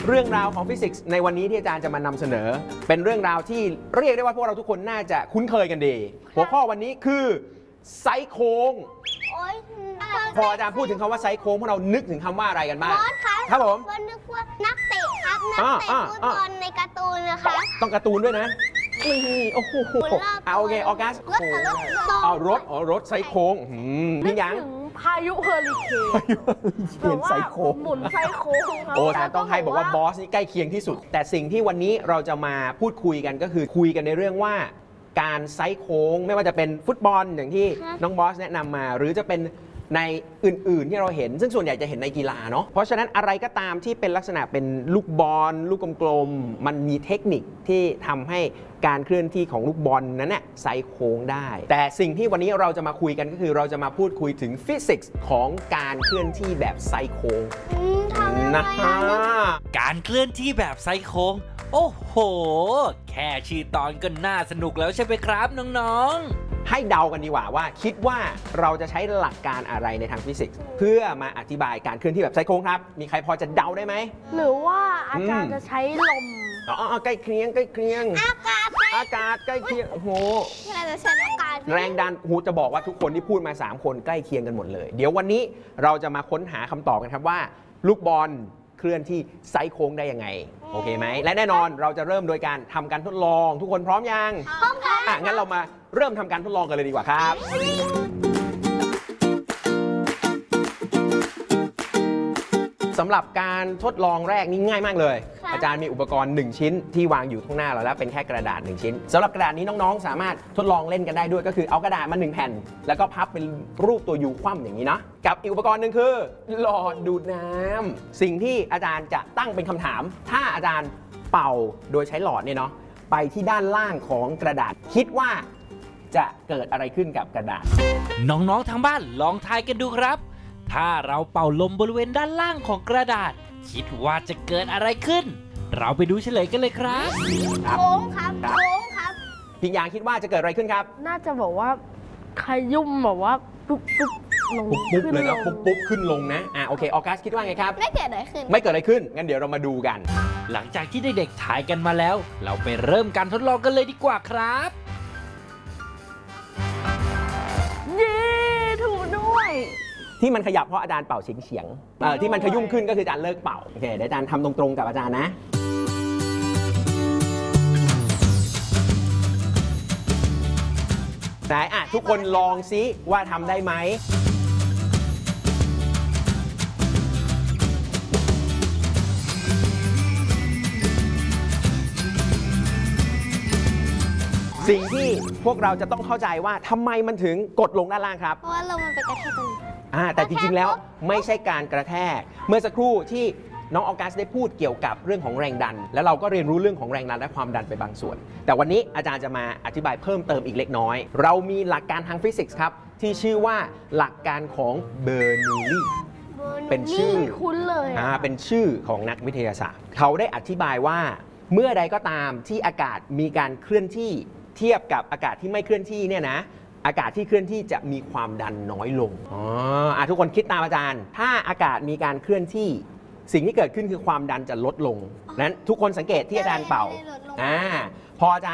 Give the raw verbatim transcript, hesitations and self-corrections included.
เรื่องราวของฟิสิกส์ในวันนี้ที่อาจารย์จะมานำเสนอเป็นเรื่องราวที่เรียกได้ว่าพวกเราทุกคนน่าจะคุ้นเคยกันดีหัวข้อวันนี้คือไซโค้งพออาจารย์พูดถึงคำว่าไซโค้งพวกเรานึกถึงคำว่าอะไรกันบ้างครับผมว่านึกว่านักเตะครับนักเตะฟุตบอลในการ์ตูนนะคะต้องการ์ตูนด้วยนะนี่โอ้โหเอาโอเคออกัสเอารถอ๋อรถไซโค้งพี่ยังพายุเฮอริเคนเปลี่ยนไซโค้งหมุนไซโค้งโอ้แต่ต้องให้บอกว่าบอสนี่ใกล้เคียงที่สุดแต่สิ่งที่วันนี้เราจะมาพูดคุยกันก็คือคุยกันในเรื่องว่าการไซโค้งไม่ว่าจะเป็นฟุตบอลอย่างที่น้องบอสแนะนำมาหรือจะเป็นในอื่นๆที่เราเห็นซึ่งส่วนใหญ่จะเห็นในกีฬาเนาะเพราะฉะนั้นอะไรก็ตามที่เป็นลักษณะเป็นลูกบอลลูกกลมๆมันมีเทคนิคที่ทำให้การเคลื่อนที่ของลูกบอลนั้นน่ะไซโค้งได้แต่สิ่งที่วันนี้เราจะมาคุยกันก็คือเราจะมาพูดคุยถึงฟิสิกส์ของการเคลื่อนที่แบบไซโค้งนะฮะการเคลื่อนที่แบบไซโค้งโอ้โหแค่ชื่อตอนก็น่าสนุกแล้วใช่ไหมครับน้องๆให้เดากันดีกว่าว่าคิดว่าเราจะใช้หลักการอะไรในทางฟิสิกส์เพื่อมาอธิบายการเคลื่อนที่แบบไซโค้งครับมีใครพอจะเดาได้ไหมหรือว่าอาจารย์จะใช้ลมอ๋อใกล้เคียงใกล้เคียงอากาศอากาศใกล้เคียงโอ้โหเราจะใช้อากาศแรงดันหูจะบอกว่าทุกคนที่พูดมาสามคนใกล้เคียงกันหมดเลยเดี๋ยววันนี้เราจะมาค้นหาคำตอบกันครับว่าลูกบอลเคลื่อนที่ไซโค้งได้ยังไงโอเคไหมและแน่นอนเราจะเริ่มโดยการทำการทดลองทุกคนพร้อมยังพร้อมค่ะอ่ะงั้นเรามาเริ่มทำการทดลองกันเลยดีกว่าครับสำหรับการทดลองแรกนี่ง่ายมากเลยอาจารย์มีอุปกรณ์หนึ่งชิ้นที่วางอยู่ข้างหน้าเราแล้วเป็นแค่กระดาษหนึ่งชิ้นสำหรับกระดาษนี้น้องๆสามารถทดลองเล่นกันได้ด้วยก็คือเอากระดาษมาหนึ่งแผ่นแล้วก็พับเป็นรูปตัวยูคว่ำอย่างนี้นะกับอีกอุปกรณ์หนึ่งคือหลอดดูดน้ำสิ่งที่อาจารย์จะตั้งเป็นคำถามถ้าอาจารย์เป่าโดยใช้หลอดเนี่ยเนาะไปที่ด้านล่างของกระดาษคิดว่าจะเกิดอะไรขึ้นกับกระดาษน้องๆทางบ้านลองทายกันดูครับถ้าเราเป่าลมบริเวณด้านล่างของกระดาษคิดว่าจะเกิดอะไรขึ้นเราไปดูเฉลยกันเลยครับโค้งครับโค้งครับพี่ยางคิดว่าจะเกิดอะไรขึ้นครับน่าจะบอกว่าขยุ่มแบบว่าปุ๊บปุ๊บลงปุ๊บเลยนะปุ๊บปุ๊บขึ้นลงนะอ่ะโอเคออกัสคิดว่าไงครับไม่เกิดอะไรขึ้นไม่เกิดอะไรขึ้นงั้นเดี๋ยวเรามาดูกันหลังจากที่เด็กๆถ่ายกันมาแล้วเราไปเริ่มการทดลองกันเลยดีกว่าครับเย้ถูกด้วยที่มันขยับเพราะอาจารย์เป่าเฉียงเฉียงที่มันขยุ่มขึ้นก็คืออาจารย์เลิกเป่าโอเคเดี๋ยวอาจารย์ทำตรงๆกับอาจารย์นะไหนอ่ะทุกคนลองซิว่าทำได้ไหมสิ่งที่พวกเราจะต้องเข้าใจว่าทำไมมันถึงกดลงด้านล่างครับเพราะว่าลมมันไปกระแทกตรงนี้อ่าแต่จริงๆแล้วไม่ใช่การกระแทกเมื่อสักครู่ที่น้องออกัสได้พูดเกี่ยวกับเรื่องของแรงดันแล้วเราก็เรียนรู้เรื่องของแรงดันและความดันไปบางส่วนแต่วันนี้อาจารย์จะมาอธิบายเพิ่มเติมอีกเล็กน้อยเรามีหลักการทางฟิสิกส์ครับที่ชื่อว่าหลักการของเบอร์นูลีเป็นชื่อคุ้นเลยอ่าเป็นชื่อของนักวิทยาศาสตร์เขาได้อธิบายว่าเมื่อใดก็ตามที่อากาศมีการเคลื่อนที่เทียบกับอากาศที่ไม่เคลื่อนที่เนี่ยนะอากาศที่เคลื่อนที่จะมีความดันน้อยลงอ๋อทุกคนคิดตามอาจารย์ถ้าอากาศมีการเคลื่อนที่สิ่งที่เกิดขึ้นคือความดันจะลดลงนั้นทุกคนสังเกตที่อาจารย์เป่าอ่าพออาจารย์